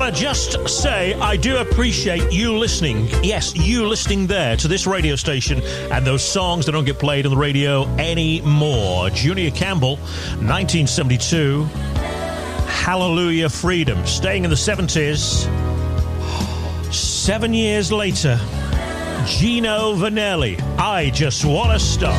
want to just say I do appreciate you listening. Yes, you listening there to this radio station and those songs that don't get played on the radio anymore. Junior Campbell, 1972. Hallelujah, Freedom. Staying in the 70s. 7 years later, Gino Vanelli, I Just Wanna Stop.